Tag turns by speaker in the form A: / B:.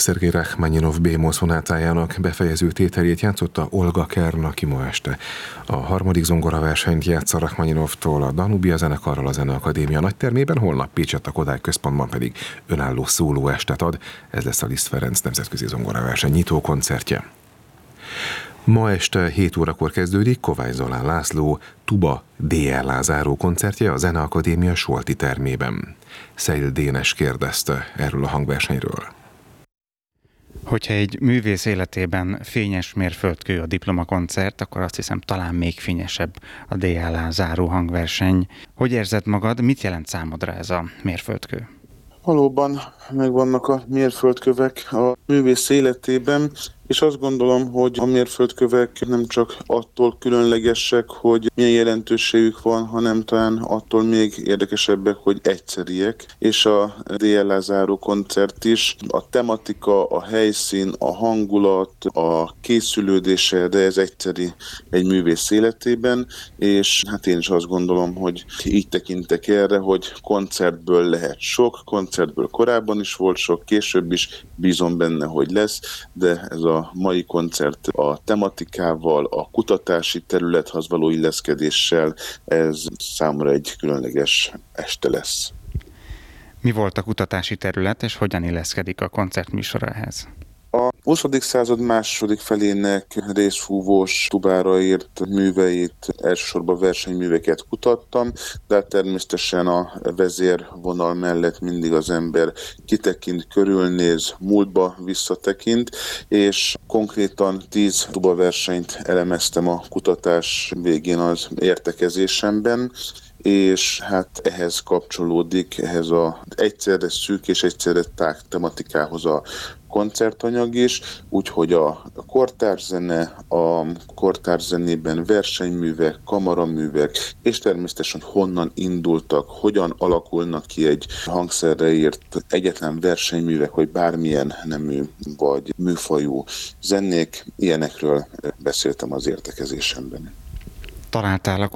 A: Szergej Rachmaninov B-moll szonátájának befejező tételét játszotta Olga Kern, aki ma este a harmadik zongoraversenyt játsza Rachmaninovtól a Danubia zenekarral a Zeneakadémia nagytermében, holnap Pécsett a Kodály Központban pedig önálló szólóestet ad. Ez lesz a Liszt Ferenc nemzetközi zongoraverseny nyitó koncertje. Ma este 7 órakor kezdődik Kovács Zalán László tuba DLA záró koncertje a Zeneakadémia Solti termében. Szeil Dénes kérdezte erről a hangversenyről.
B: Hogyha egy művész életében fényes mérföldkő a diplomakoncert, akkor azt hiszem talán még fényesebb a DLA záró hangverseny. Hogy érzed magad, mit jelent számodra ez a mérföldkő?
C: Valóban megvannak a mérföldkövek a művész életében, és azt gondolom, hogy a mérföldkövek nem csak attól különlegesek, hogy milyen jelentőségük van, hanem talán attól még érdekesebbek, hogy egyszeriek. És a DLA záró koncert is, a tematika, a helyszín, a hangulat, a készülődése, de ez egyszeri egy művész életében, és hát én is azt gondolom, hogy így tekintek erre, hogy koncertből lehet sok, koncertből korábban is volt sok, később is bízom benne, hogy lesz, de ez a mai koncert a tematikával, a kutatási területhez való illeszkedéssel, ez számomra egy különleges este lesz.
B: Mi volt a kutatási terület, és hogyan illeszkedik a koncertműsor ehhez?
C: A 20. század második felének részfúvós tubára írt műveit, elsősorban versenyműveket kutattam, de természetesen a vezérvonal mellett mindig az ember kitekint, körülnéz, múltba visszatekint, és konkrétan 10 tubaversenyt elemeztem a kutatás végén az értekezésemben, és hát ehhez kapcsolódik, ehhez az egyszerre szűk és egyszerre tág tematikához a koncertanyag is, úgyhogy a kortárzene, a kortárzenében versenyművek, kamaraművek, és természetesen honnan indultak, hogyan alakulnak ki egy hangszerre írt egyetlen versenyművek, vagy bármilyen nemű vagy műfajú zenék, ilyenekről beszéltem az értekezésemben.
B: Találtál a